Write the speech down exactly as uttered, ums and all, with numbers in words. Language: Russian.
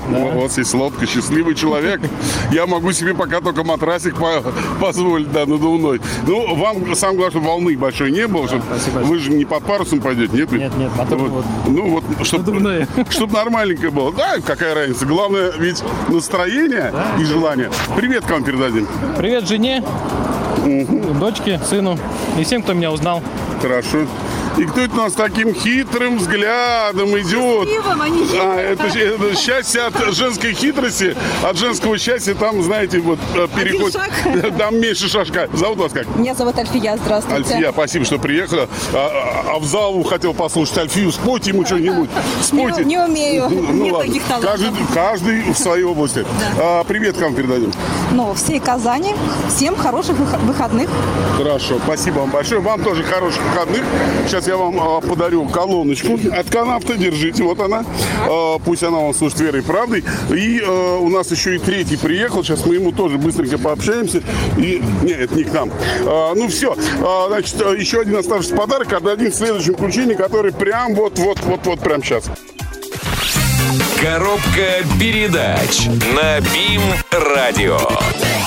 Да. У вас есть лодка, счастливый человек. Я могу себе пока только матрасик по- позволить, да, надувной. Ну, вам самое главное, чтобы волны большой не было. Чтобы... Вы же не под парусом пойдете, нет? Нет, нет, потом вот. вот. Ну, вот, чтобы чтоб нормальненько было. Да, какая разница. Главное ведь настроение, да, и желание. Привет к вам передадим. Привет жене, угу. дочке, сыну и всем, кто меня узнал. Хорошо. И кто это у нас таким хитрым взглядом идет? А, это, это счастье от женской хитрости, от женского счастья, там, знаете, вот переход. Там меньше шажка. Зовут вас как? Меня зовут Альфия, здравствуйте. Альфия, спасибо, что приехала. А, а в залу хотел послушать Альфию. Спойте ему что-нибудь. Спойте. Не, не умею. Ну, нет таких талантов. Каждый, каждый в своей области. Да. А, привет к вам передадим. Ну, всей Казани. Всем хороших выходных. Хорошо, спасибо вам большое. Вам тоже хороших выходных. Сейчас я вам а, подарю колоночку от Канавто. Держите, вот она. А, пусть она вам служит верой и правдой. И а, у нас еще и третий приехал. Сейчас мы ему тоже быстренько пообщаемся. И... Нет, это не к нам. А, ну все. А, значит, еще один оставшийся подарок отдадим в следующем включении, который прям вот-вот-вот-вот прям сейчас. Коробка передач на БИМ Радио.